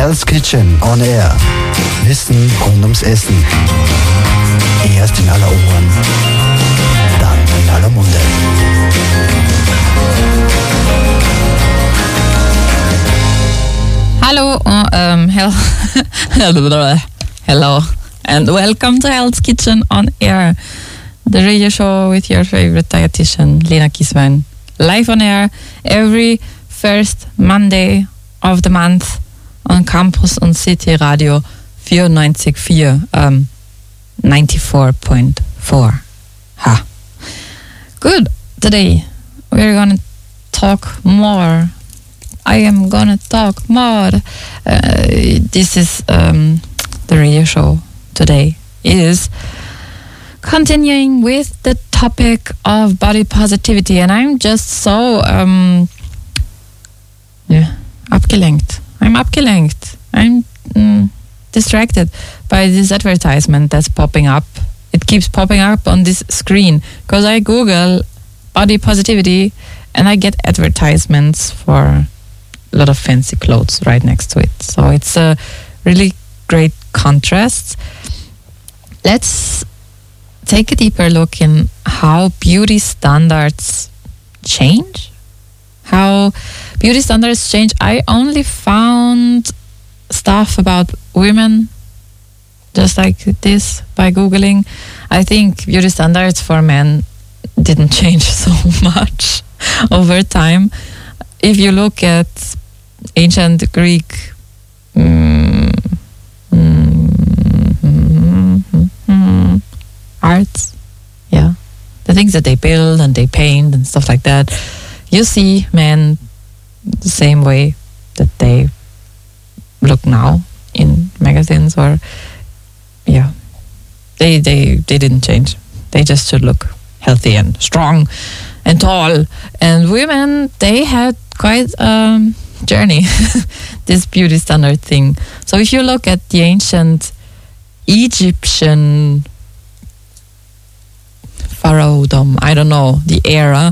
Hell's Kitchen on Air. Wissen rund ums Essen. Erst in aller Ohren, dann in aller Munde. Hello, hello, and welcome to Hell's Kitchen on Air, the radio show with your favorite dietitian, Lena Kieswein, live on air every first Monday of the month on Campus und City Radio 94.4, 94.4. Ha. Good. Today we're gonna talk more. I am gonna talk more. This is the radio show today. It is continuing with the topic of body positivity, and I'm just so abgelenkt. I'm abgelenkt. I'm distracted by this advertisement that's popping up. It keeps popping up on this screen because I Google body positivity and I get advertisements for a lot of fancy clothes right next to it. So it's a really great contrast. Let's take a deeper look in how beauty standards change. How beauty standards change. I only found stuff about women just like this by Googling. I think beauty standards for men didn't change so much over time. If you look at ancient Greek arts, the things that they build and they paint and stuff like that, you see men the same way that they look now in magazines, or they didn't change. They just should look healthy and strong and tall. And women, they had quite a journey, this beauty standard thing. So if you look at the ancient Egyptian pharaohdom, I don't know, the era,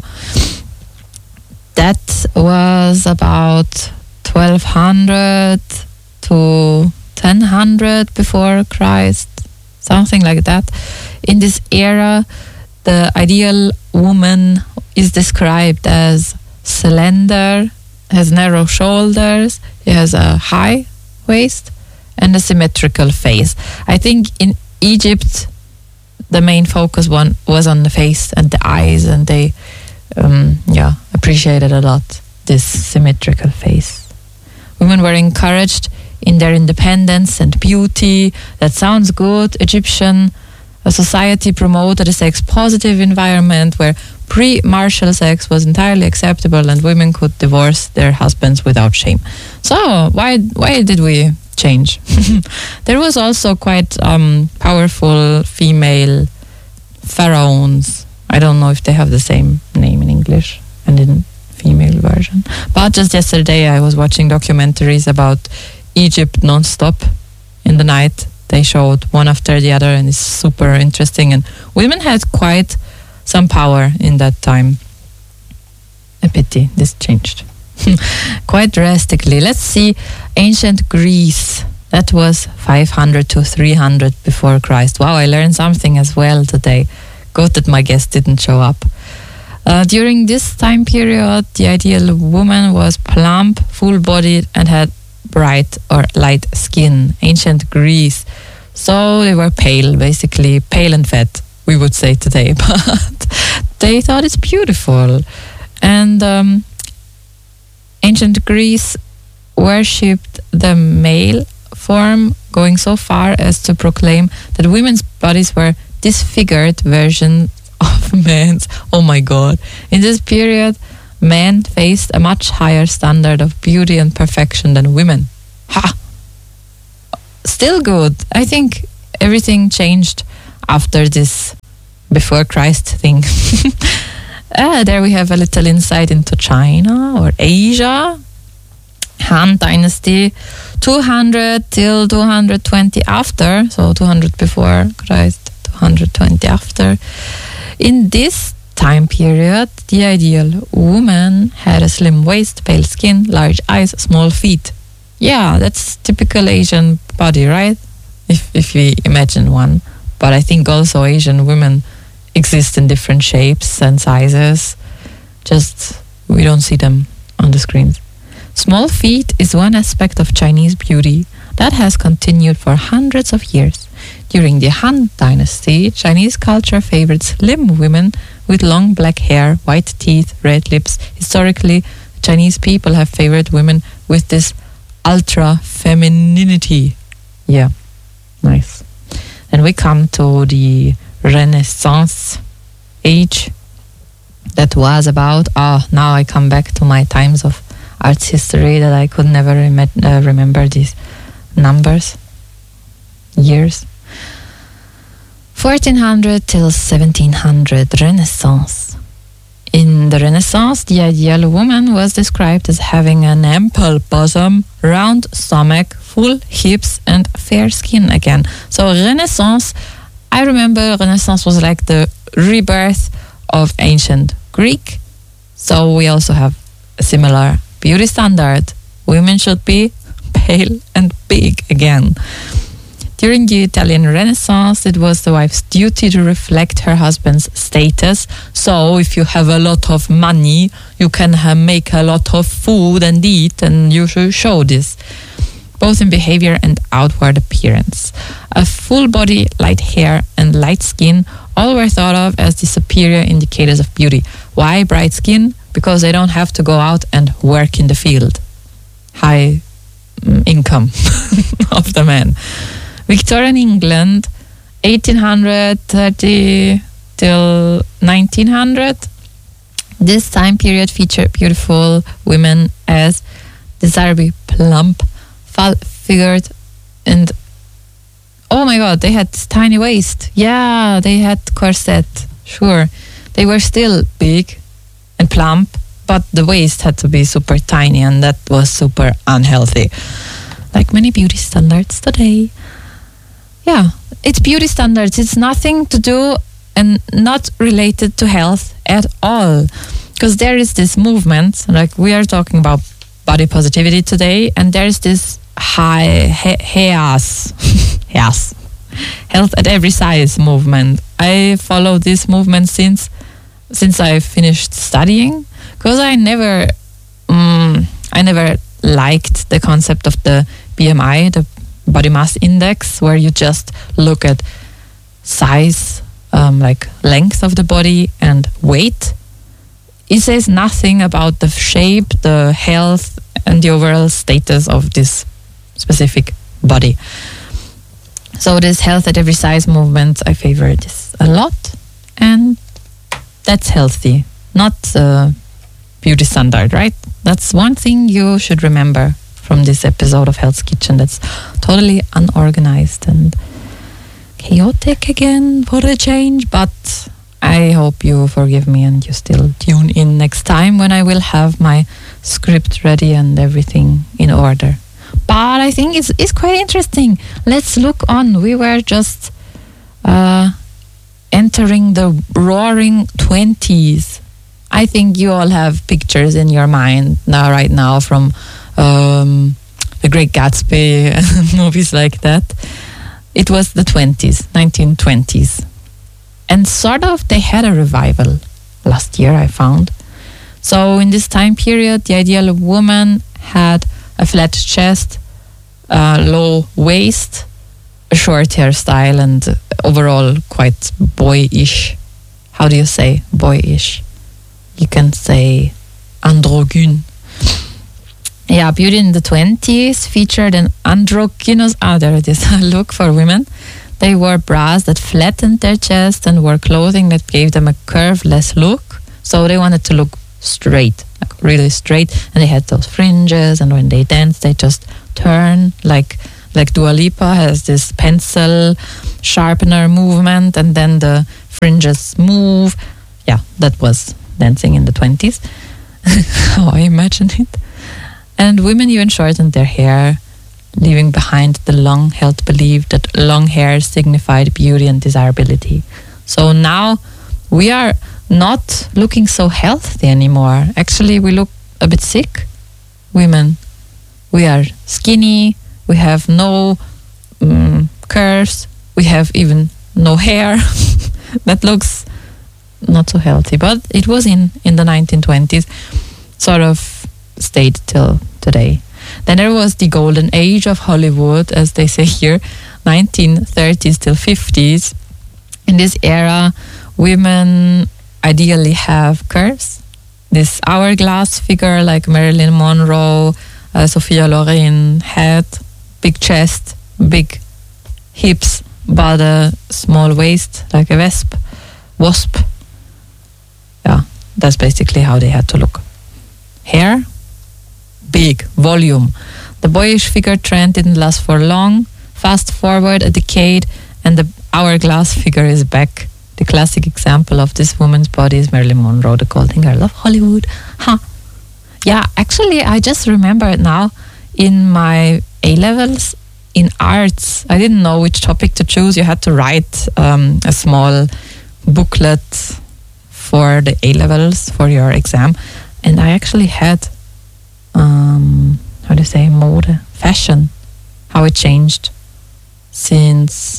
that was about 1200 to 1000 before Christ, something like that. In this era, the ideal woman is described as slender, has narrow shoulders, he has a high waist and a symmetrical face. I think in Egypt, the main focus was on the face and the eyes, and they appreciated a lot this symmetrical face. Women were encouraged in their independence and beauty. That sounds good. Egyptian society promoted a sex-positive environment where pre-martial sex was entirely acceptable and women could divorce their husbands without shame. So why did we change? There was also quite powerful female pharaohs. I don't know if they have the same name in English and in female version. But just yesterday I was watching documentaries about Egypt non-stop in the night. They showed one after the other, and it's super interesting. And women had quite some power in that time. A pity this changed quite drastically. Let's see ancient Greece. That was 500 to 300 before Christ. Wow, I learned something as well today. Good that my guest didn't show up. During this time period, the ideal woman was plump, full-bodied, and had bright or light skin. Ancient Greece. So they were pale, basically pale and fat, we would say today, but they thought it's beautiful. And ancient Greece worshipped the male form, going so far as to proclaim that women's bodies were disfigured versions of men's. Oh my God. In this period, men faced a much higher standard of beauty and perfection than women. Ha! Still good. I think everything changed after this before Christ thing. There we have a little insight into China or Asia. Han Dynasty, 200 till 220 after, so 200 before Christ, 220 after. In this time period, the ideal woman had a slim waist, pale skin, large eyes, small feet. Yeah, that's typical Asian body, right? If we imagine one. But I think also Asian women exist in different shapes and sizes. Just we don't see them on the screens. Small feet is one aspect of Chinese beauty that has continued for hundreds of years. During the Han Dynasty, Chinese culture favored slim women with long black hair, white teeth, red lips. Historically, Chinese people have favored women with this ultra femininity. Yeah, nice. Then we come to the Renaissance age. That was about, now I come back to my times of arts history that I could never remember these numbers, years. 1400 till 1700, Renaissance. In the Renaissance, the ideal woman was described as having an ample bosom, round stomach, full hips, and fair skin again. So Renaissance, I remember Renaissance was like the rebirth of ancient Greek. So we also have a similar beauty standard. Women should be pale and big again. During the Italian Renaissance, it was the wife's duty to reflect her husband's status. So if you have a lot of money, you can make a lot of food and eat, and you should show this, both in behavior and outward appearance. A full body, light hair, and light skin all were thought of as the superior indicators of beauty. Why bright skin? Because they don't have to go out and work in the field. High income of the man. Victorian England, 1830 till 1900. This time period featured beautiful women as desirably plump, full-figured, and oh my god, they had tiny waist. Yeah, they had corset. Sure, they were still big and plump, but the waist had to be super tiny, and that was super unhealthy. Like many beauty standards today. Yeah, it's beauty standards. It's nothing to do and not related to health at all. Because there is this movement, like we are talking about body positivity today, and there's this health at every size movement. I follow this movement since I finished studying, because I never liked the concept of the BMI, the body mass index, where you just look at size, like length of the body and weight. It says nothing about the shape, the health, and the overall status of this specific body. So this health at every size movement, I favor this a lot, and that's healthy, not beauty standard, right? That's one thing you should remember from this episode of Hell's Kitchen. That's totally unorganized and chaotic again for a change, but I hope you forgive me and you still tune in next time when I will have my script ready and everything in order. But I think it's quite interesting. Let's look on. We were just entering the roaring 20s. I think you all have pictures in your mind right now from The Great Gatsby and movies like that. It was the 20s, 1920s. And sort of they had a revival last year, I found. So in this time period, the ideal woman had a flat chest, low waist, a short hairstyle, and overall quite boyish. How do you say boyish? You can say androgyn. Yeah, beauty in the 20s featured an androgynous, there it is, look for women. They wore bras that flattened their chest and wore clothing that gave them a curveless look. So they wanted to look straight, like really straight. And they had those fringes, and when they danced, they just turn like Dua Lipa has this pencil sharpener movement, and then the fringes move. Yeah, that was dancing in the 20s. How I imagine it. And women even shortened their hair, leaving behind the long-held belief that long hair signified beauty and desirability. So now we are not looking so healthy anymore. Actually, we look a bit sick, women. we are skinny, we have no curves, we have even no hair. That looks not so healthy, but it was in the 1920s, sort of stayed till today. Then there was the golden age of Hollywood, as they say here, 1930s till 50s. In this era, women ideally have curves. This hourglass figure like Marilyn Monroe, Sophia Loren had, big chest, big hips, but a small waist like a wasp. Yeah, that's basically how they had to look. Hair, big, volume. The boyish figure trend didn't last for long. Fast forward a decade and the hourglass figure is back. The classic example of this woman's body is Marilyn Monroe, the golden girl of Hollywood. Huh. Yeah, actually, I just remember it now. In my A-levels, in arts, I didn't know which topic to choose. You had to write a small booklet for the A-levels, for your exam. And I actually had, mode, fashion, how it changed since,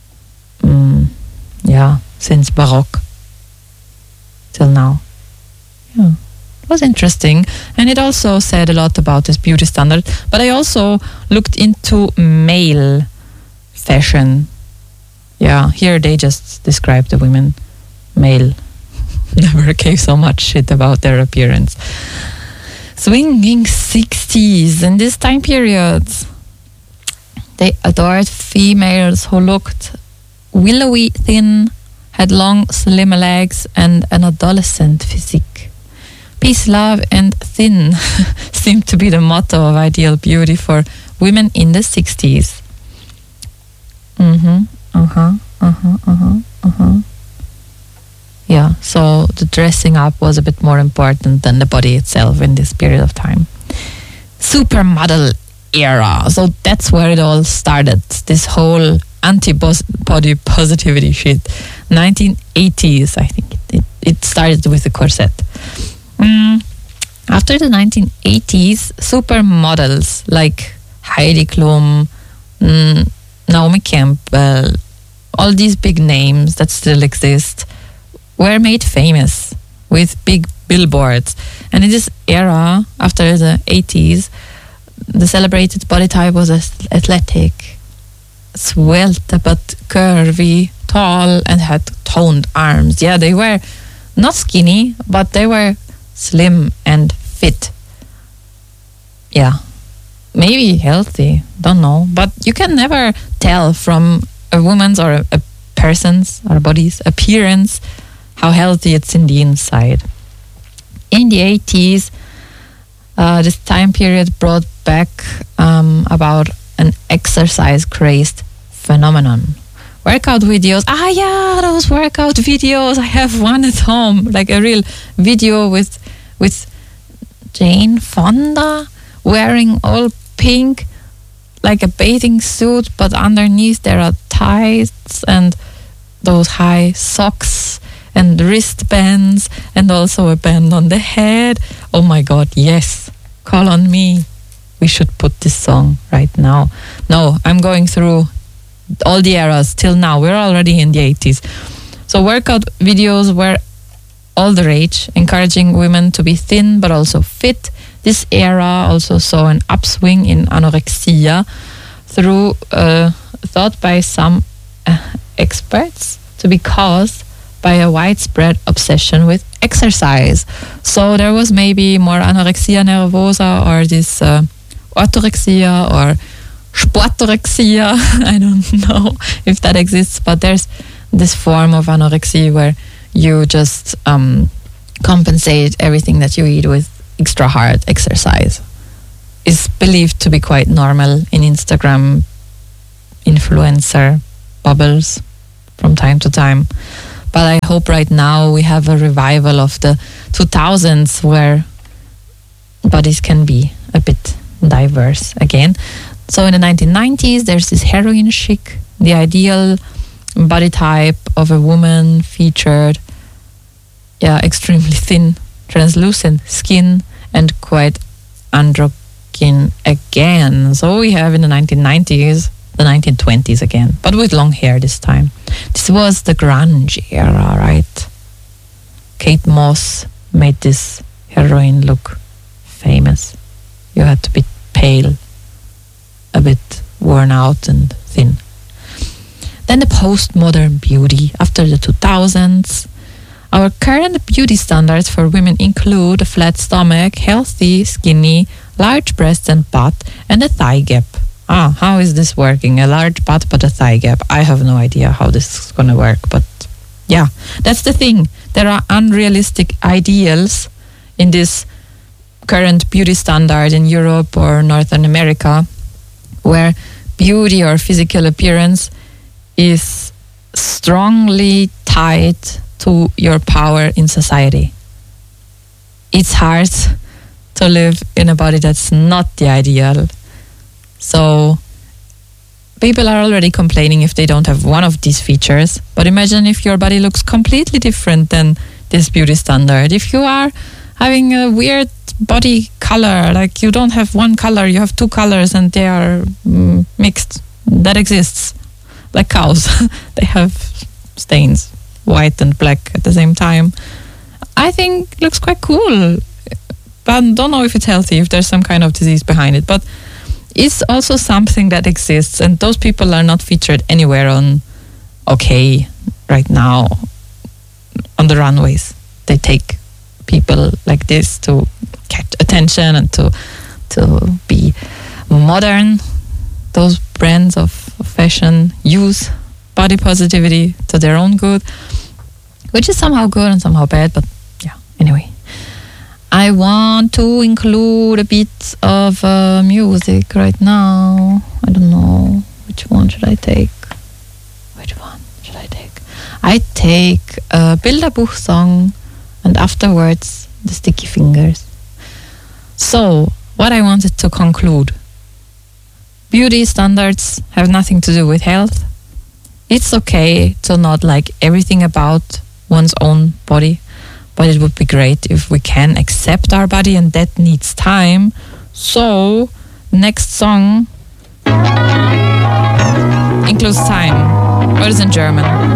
since Baroque till now. Yeah, it was interesting. And it also said a lot about this beauty standard. But I also looked into male fashion. Yeah, here they just describe the women. Male never gave so much shit about their appearance. Swinging 60s. In this time period, they adored females who looked willowy thin, had long, slim legs, and an adolescent physique. Peace, love, and thin seemed to be the motto of ideal beauty for women in the 60s. Yeah, so the dressing up was a bit more important than the body itself in this period of time. Supermodel era. So that's where it all started. This whole anti-body positivity shit. 1980s, I think it started with the corset. After the 1980s, supermodels like Heidi Klum, Naomi Campbell, all these big names that still exist, were made famous with big billboards. And in this era, after the 80s, the celebrated body type was athletic, svelte but curvy, tall, and had toned arms. Yeah, they were not skinny, but they were slim and fit. Yeah, maybe healthy, don't know. But you can never tell from a woman's or a person's or a body's appearance how healthy it's in the inside. In the 80s, this time period brought back about an exercise-crazed phenomenon. Workout videos. Those workout videos. I have one at home, like a real video with Jane Fonda wearing all pink, like a bathing suit, but underneath there are tights and those high socks and wristbands and also a band on the head. Oh my God, yes. Call on me. We should put this song right now. No, I'm going through all the eras till now. We're already in the 80s. So workout videos were all the rage, encouraging women to be thin but also fit. This era also saw an upswing in anorexia through thought by some experts to be caused by a widespread obsession with exercise. So there was maybe more anorexia nervosa or this orthorexia or sportorexia. I don't know if that exists, but there's this form of anorexia where you just compensate everything that you eat with extra hard exercise. Is believed to be quite normal in Instagram influencer bubbles from time to time. But I hope right now we have a revival of the 2000s where bodies can be a bit diverse again. So in the 1990s, there's this heroin chic, the ideal body type of a woman featured, extremely thin, translucent skin and quite androgynous working again. So we have in the 1990s, the 1920s again, but with long hair this time. This was the grunge era, right? Kate Moss made this heroine look famous. You had to be pale, a bit worn out and thin. Then the postmodern beauty after the 2000s. Our current beauty standards for women include a flat stomach, healthy, skinny, large breasts and butt, and a thigh gap. How is this working? A large butt but a thigh gap. I have no idea how this is going to work, but yeah, that's the thing. There are unrealistic ideals in this current beauty standard in Europe or Northern America, where beauty or physical appearance is strongly tied to your power in society. It's hard to live in a body that's not the ideal. So people are already complaining if they don't have one of these features. But imagine if your body looks completely different than this beauty standard. If you are having a weird body color, like you don't have one color, you have two colors and they are mixed. That exists. Like cows. They have stains, white and black at the same time. I think it looks quite cool. But don't know if it's healthy, if there's some kind of disease behind it. But it's also something that exists, and those people are not featured anywhere on right now on the runways. They take people like this to catch attention and to be modern. Those brands of fashion use body positivity to their own good, which is somehow good and somehow bad, but yeah, anyway. I want to include a bit of music right now. I don't know. Which one should I take? I take a Bilderbuch song and afterwards the Sticky Fingers. So, what I wanted to conclude. Beauty standards have nothing to do with health. It's okay to not like everything about one's own body, but it would be great if we can accept our body, and that needs time. So, next song includes time, but it's in German.